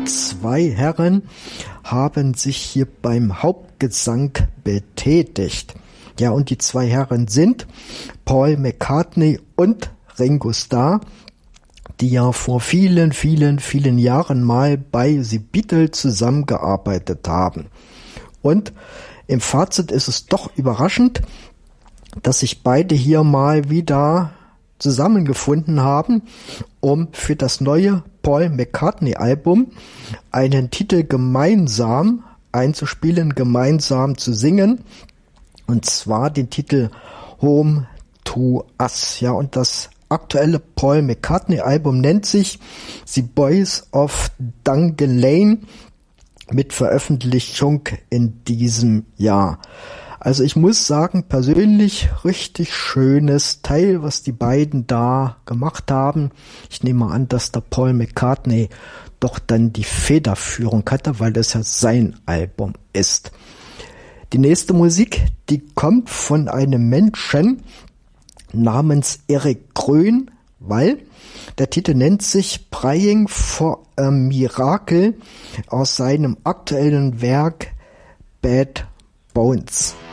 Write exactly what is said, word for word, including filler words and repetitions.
zwei Herren haben sich hier beim Hauptgesang betätigt. Ja, und die zwei Herren sind Paul McCartney und Ringo Starr, die ja vor vielen, vielen, vielen Jahren mal bei The Beatles zusammengearbeitet haben. Und im Fazit ist es doch überraschend, dass sich beide hier mal wieder zusammengefunden haben, um für das neue Paul McCartney-Album einen Titel gemeinsam einzuspielen, gemeinsam zu singen, und zwar den Titel Home to Us. Ja, und das aktuelle Paul McCartney-Album nennt sich The Boys of Dungan Lane, mit Veröffentlichung in diesem Jahr. Also ich muss sagen, persönlich richtig schönes Teil, was die beiden da gemacht haben. Ich nehme an, dass der Paul McCartney doch dann die Federführung hatte, weil das ja sein Album ist. Die nächste Musik, die kommt von einem Menschen namens Eric Grön, weil der Titel nennt sich Praying for a Miracle aus seinem aktuellen Werk Bad Bones.